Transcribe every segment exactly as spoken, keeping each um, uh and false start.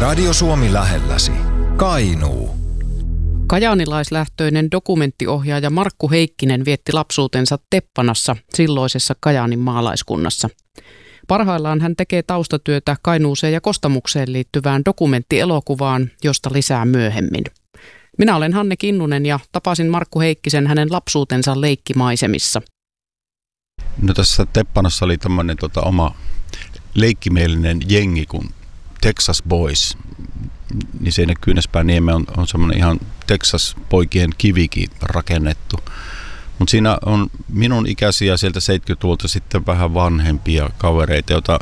Radio Suomi lähelläsi. Kainuu. Kajaanilaislähtöinen dokumenttiohjaaja Markku Heikkinen vietti lapsuutensa Teppanassa, silloisessa Kajaanin maalaiskunnassa. Parhaillaan hän tekee taustatyötä Kainuuseen ja Kostamukseen liittyvään dokumenttielokuvaan, josta lisää myöhemmin. Minä olen Hanne Kinnunen ja tapasin Markku Heikkisen hänen lapsuutensa leikkimaisemissa. No tässä Teppanassa oli tämmöinen tota, oma leikkimielinen jengi kuin Texas Boys. Niin siinä Kyynäspääniemme on, on semmoinen ihan Texas-poikien kivikin rakennettu. Mutta siinä on minun ikäisiä sieltä seitsemänkymmentäluvulta sitten vähän vanhempia kavereita, joita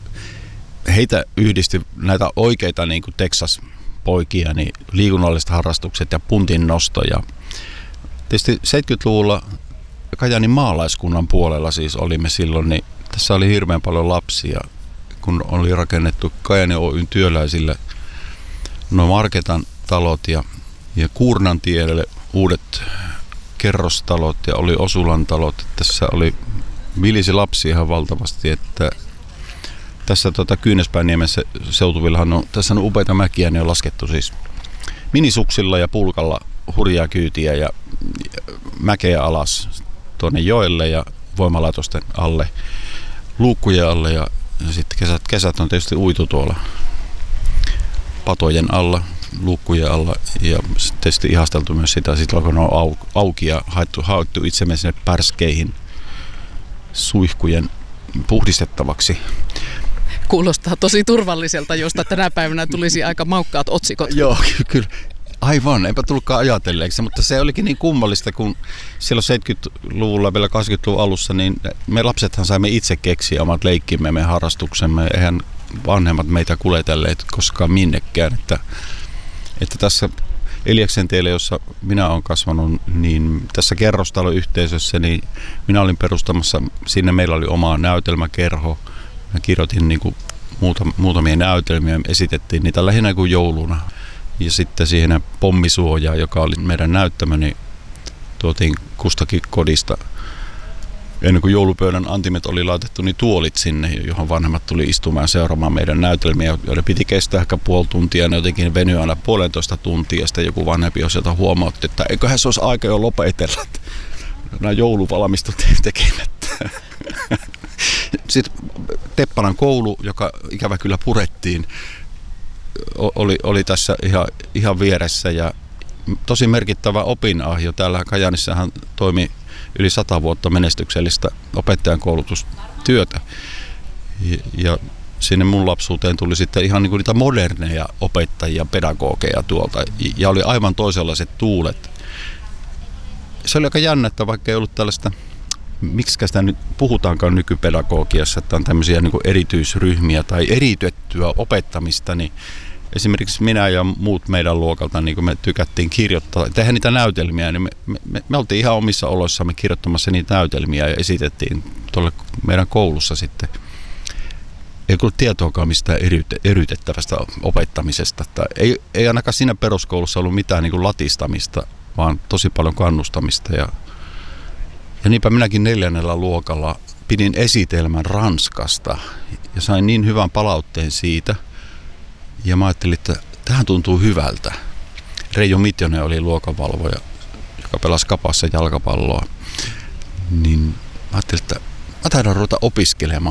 heitä yhdisti näitä oikeita niin kuin Texas-poikia, niin liikunnalliset harrastukset ja puntin nosto. Ja tietysti seitsemänkymmentäluvulla Kajaanin maalaiskunnan puolella siis olimme silloin, niin tässä oli hirveän paljon lapsia, kun oli rakennettu Kajaani Oyn työläisille nuo Marketan talot ja, ja Kuurnantielle uudet kerrostalot ja oli Osulan talot. Tässä oli vilisi lapsia ihan valtavasti, että tässä tota Kyynäspääniemessä seutuvillahan on, tässä on upeita mäkiä, ne on laskettu siis minisuksilla ja pulkalla hurjaa kyytiä ja mäkeä alas tuonne joelle ja voimalaitosten alle, luukkujen alle ja, ja sitten kesät, kesät on tietysti uitu tuolla patojen alla, luukkujen alla ja tietysti ihasteltu myös sitä, sitten kun ne on auki ja haettu, haettu itsemme sinne pärskeihin suihkujen puhdistettavaksi. Kuulostaa tosi turvalliselta, josta tänä päivänä tulisi aika maukkaat otsikot. Joo, kyllä. Aivan, enpä tullutkaan ajatelleeksi, mutta se olikin niin kummallista, kun silloin seitsemänkymmentäluvulla, vielä kahdeksankymmentäluvun alussa, niin me lapsethan saimme itse keksiä omat leikkimme, me harrastuksemme, eihän vanhemmat meitä kuljetelleet koskaan minnekään, että, että tässä Eliaksen tielle, jossa minä olen kasvanut, niin tässä kerrostaloyhteisössä, niin minä olin perustamassa, sinne meillä oli oma näytelmäkerho, mä kirjoitin niin kuin muutam, muutamia näytelmiä, esitettiin niitä lähinnä kuin jouluna. Ja sitten siihen pommisuojaa, joka oli meidän näyttämö, niin tuotiin kustakin kodista. Ennen kuin joulupöydän antimet oli laitettu, niin tuolit sinne, johon vanhemmat tuli istumaan seuraamaan meidän näytelmiä, joiden piti kestää ehkä puoli tuntia. Ne jotenkin venyi aina puolentoista tuntia, ja sitten joku vanhempi sieltä huomautti, että eiköhän se olisi aika jo lopetella. Nämä jouluvalmistut tekemättä. Sitten Teppanan koulu, joka ikävä kyllä purettiin, Oli, oli tässä ihan, ihan vieressä ja tosi merkittävä opinahjo. Täällä Kajaanissahan toimi yli sata vuotta menestyksellistä opettajan koulutustyötä. Ja, ja sinne mun lapsuuteen tuli sitten ihan niin kuin niitä moderneja opettajia, pedagogeja tuolta. Ja oli aivan toisenlaiset tuulet. Se oli aika jännä, että vaikka ei ollut tällaista, miksikä sitä nyt puhutaankaan nykypedagogiassa, että on tämmöisiä niin kuin erityisryhmiä tai erityettyä opettamista, niin esimerkiksi minä ja muut meidän luokalta, niin kun me tykättiin kirjoittaa, tehdä niitä näytelmiä, niin me, me, me oltiin ihan omissa oloissamme kirjoittamassa niitä näytelmiä ja esitettiin tuolle meidän koulussa sitten. Ei ollut tietoakaan mistään eriyte, eriytettävästä opettamisesta. Ei, ei ainakaan siinä peruskoulussa ollut mitään niin kuin latistamista, vaan tosi paljon kannustamista. Ja, ja niinpä minäkin neljännellä luokalla pidin esitelmän Ranskasta ja sain niin hyvän palautteen siitä. Ja mä ajattelin, että tähän tuntuu hyvältä. Reijo Mitjonen oli luokanvalvoja, joka pelasi Kapassa jalkapalloa. Niin mä ajattelin, että mä taidan ruveta opiskelemaan